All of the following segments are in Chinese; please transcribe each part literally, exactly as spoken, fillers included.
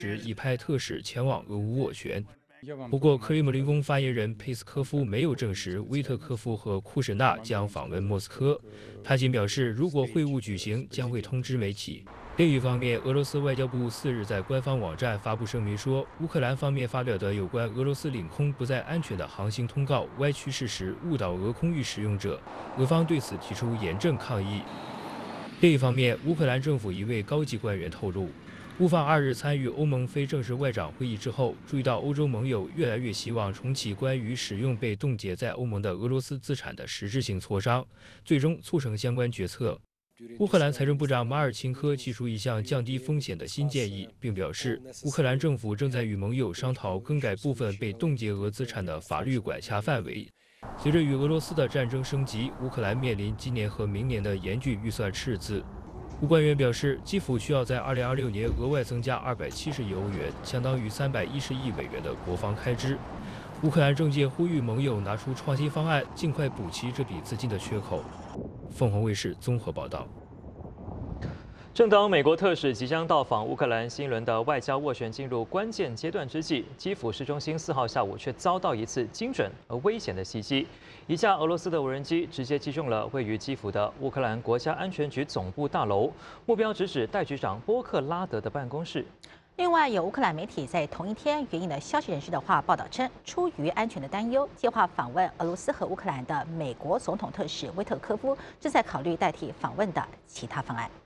时已派特使前往俄乌斡旋。不过，克里姆林宫发言人佩斯科夫没有证实威特科夫和库什纳将访问莫斯科。他仅表示，如果会晤举行，将会通知媒体。另一方面，俄罗斯外交部四日在官方网站发布声明说，乌克兰方面发表的有关俄罗斯领空不再安全的航行通告歪曲事实，误导俄空域使用者，俄方对此提出严正抗议。另一方面，乌克兰政府一位高级官员透露，乌方二日参与欧盟非正式外长会议之后，注意到欧洲盟友越来越希望重启关于使用被冻结在欧盟的俄罗斯资产的实质性磋商，最终促成相关决策。乌克兰财政部长马尔钦科提出一项降低风险的新建议，并表示，乌克兰政府正在与盟友商讨更改部分被冻结俄资产的法律管辖范围。随着与俄罗斯的战争升级，乌克兰面临今年和明年的严峻预算赤字。乌官员表示，基辅需要在二零二六年额外增加二百七十亿欧元，相当于三百一十亿美元的国防开支。乌克兰政界呼吁盟友拿出创新方案，尽快补齐这笔资金的缺口。凤凰卫视综合报道。 正当美国特使即将到访乌克兰新一轮的外交斡旋进入关键阶段之际，基辅市中心四号下午却遭到一次精准而危险的袭击。一架俄罗斯的无人机直接击中了位于基辅的乌克兰国家安全局总部大楼，目标直指代局长波克拉德的办公室。 另外，有乌克兰媒体在同一天援引了消息人士的话报道称，出于安全的担忧，计划访问俄罗斯和乌克兰的美国总统特使威特科夫正在考虑代替访问的其他方案。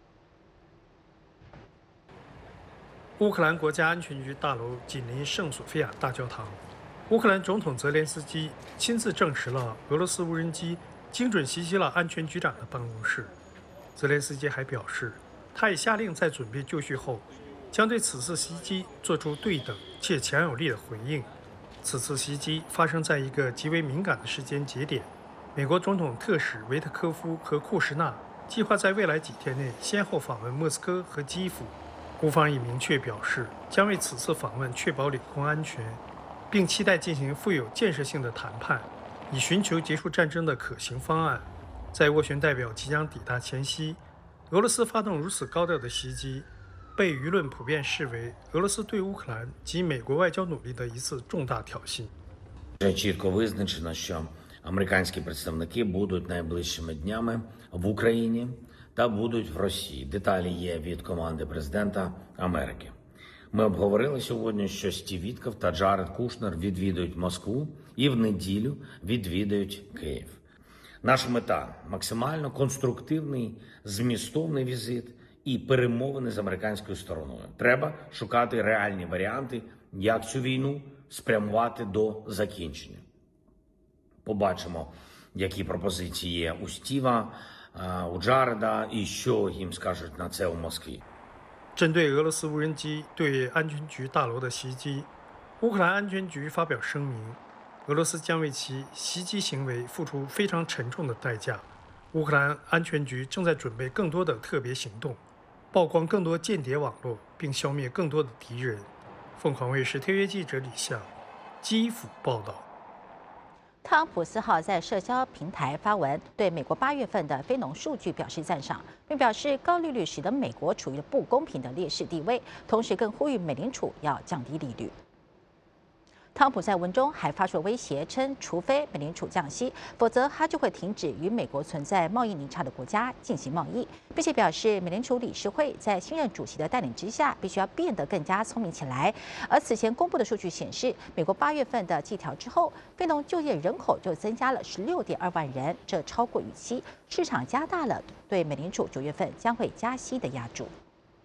乌克兰国家安全局大楼紧邻圣索菲亚大教堂。乌克兰总统泽连斯基亲自证实了俄罗斯无人机精准袭击了安全局长的办公室。泽连斯基还表示，他已下令在准备就绪后，将对此次袭击做出对等且强有力的回应。此次袭击发生在一个极为敏感的时间节点，美国总统特使维特科夫和库什纳计划在未来几天内先后访问莫斯科和基辅。乌方已明确表示，将为此次访问确保领空安全，并期待进行富有建设性的谈判，以寻求结束战争的可行方案。在斡旋代表即将抵达前夕，俄罗斯发动如此高调的袭击，被舆论普遍视为俄罗斯对乌克兰及美国外交努力的一次重大挑衅。 Чітко визначено, що американські представники будуть найближчими днями в Україні та будуть в Росії. Деталі є від команди президента Америки. Ми обговорили сьогодні, що Стів Вітков та Джаред Кушнер відвідують Москву і в неділю відвідають Київ. Наша мета – максимально конструктивний, змістовний візит і перемовини з американською стороною. Треба шукати реальні варіанти, як цю війну спрямувати до закінчення. Побачимо, які пропозиції є у Стіва, у Джареда і що їм скажуть на це у Москві. 针对俄罗斯无人机对安全局大楼的袭击，乌克兰安全局发表声明，俄罗斯将为其袭击行为付出非常沉重的代价。乌克兰安全局正在准备更多的特别行动，曝光更多间谍网络，并消灭更多的敌人。凤凰卫视特约记者李夏，基辅报道。 特朗普四号在社交平台发文，对美国八月份的非农数据表示赞赏，并表示高利率使得美国处于不公平的劣势地位，同时更呼吁美联储要降低利率。特朗普在文中还发出威胁，称除非美联储降息，否则他就会停止与美国存在贸易逆差的国家进行贸易，并且表示美联储理事会在新任主席的带领之下，必须要变得更加聪明起来。而此前公布的数据显示，美国八月份的季调之后，非农就业人口就增加了十六点二万人，这超过预期，市场加大了对美联储九月份将会加息的压注。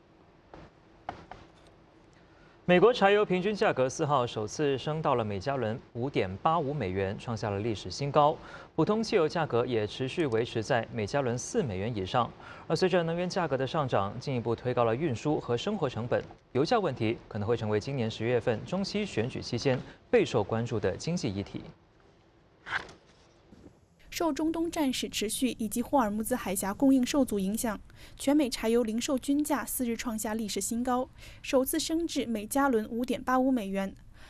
美国柴油平均价格四号首次升到了每加仑五点八五美元，创下了历史新高。普通汽油价格也持续维持在每加仑四美元以上。而随着能源价格的上涨，进一步推高了运输和生活成本，油价问题可能会成为今年十月份中期选举期间备受关注的经济议题。 受中东战事持续以及霍尔木兹海峡供应受阻影响，全美柴油零售均价四日创下历史新高，首次升至每加仑五点八五美元。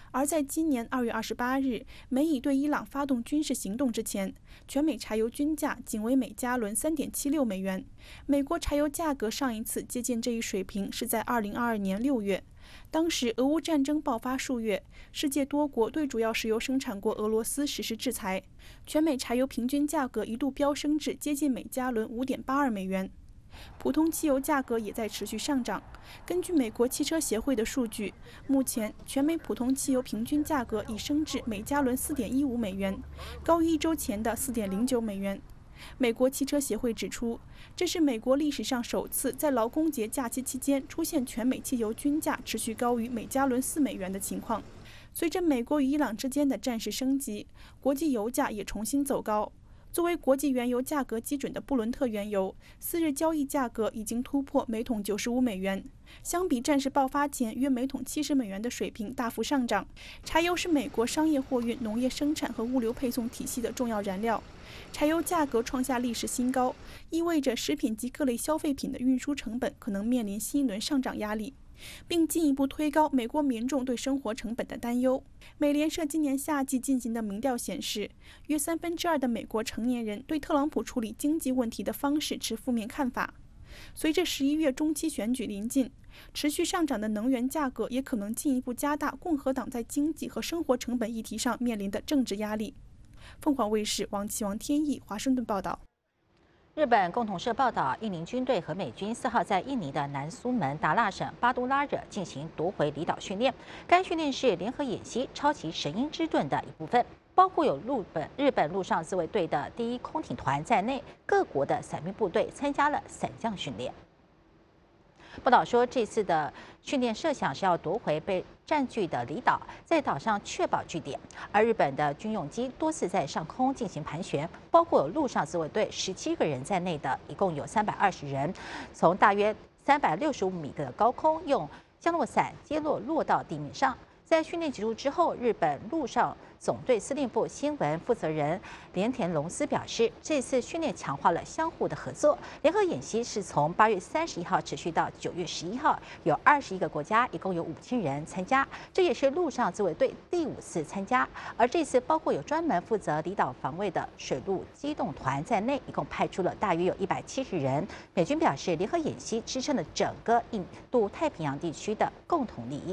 而在今年二月二十八日，美以对伊朗发动军事行动之前，全美柴油均价仅为每加仑三点七六美元。美国柴油价格上一次接近这一水平是在二零二二年六月，当时俄乌战争爆发数月，世界多国对主要石油生产国俄罗斯实施制裁，全美柴油平均价格一度飙升至接近每加仑五点八二美元。普通汽油价格也在持续上涨。根据美国汽车协会的数据，目前全美普通汽油平均价格已升至每加仑四点一五美元，高于一周前的四点零九美元。美国汽车协会指出，这是美国历史上首次在劳工节假期期间出现全美汽油均价持续高于每加仑四美元的情况。随着美国与伊朗之间的战事升级，国际油价也重新走高。作为国际原油价格基准的布伦特原油，四日交易价格已经突破每桶九十五美元，相比战事爆发前约每桶七十美元的水平大幅上涨。柴油是美国商业货运、农业生产和物流配送体系的重要燃料，柴油价格创下历史新高，意味着食品及各类消费品的运输成本可能面临新一轮上涨压力，并进一步推高美国民众对生活成本的担忧。美联社今年夏季进行的民调显示，约三分之二的美国成年人对特朗普处理经济问题的方式持负面看法。随着十一月中期选举临近，持续上涨的能源价格也可能进一步加大共和党在经济和生活成本议题上面临的政治压力。凤凰卫视王启王天意华盛顿报道。 日本共同社报道，印尼军队和美军四号在印尼的南苏门答腊省巴都拉惹进行夺回离岛训练。该训练是联合演习超级神鹰之盾的一部分，包括有陆本日本陆上自卫队的第一空挺团在内，各国的伞兵部队参加了伞降训练。报道说，这次的训练设想是要夺回被占据的离岛，在岛上确保据点。而日本的军用机多次在上空进行盘旋，包括有陆上自卫队十七个人在内的，一共有三百二十人，从大约三百六十五米的高空用降落伞接落落到地面上。在训练结束之后，日本陆上总队司令部新闻负责人连田龙司表示，这次训练强化了相互的合作。联合演习是从八月三十一号持续到九月十一号，有二十一个国家，一共有五千人参加。这也是陆上自卫队第五次参加，而这次包括有专门负责离岛防卫的水陆机动团在内，一共派出了大约有一百七十人。美军表示，联合演习支撑了整个印度太平洋地区的共同利益。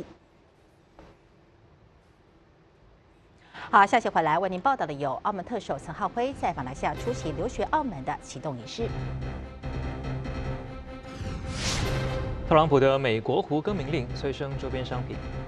好，下期回来为您报道的有澳门特首岑浩辉在马来西亚出席留学澳门的启动仪式。 特朗普的美国湖更名令催生周边商品。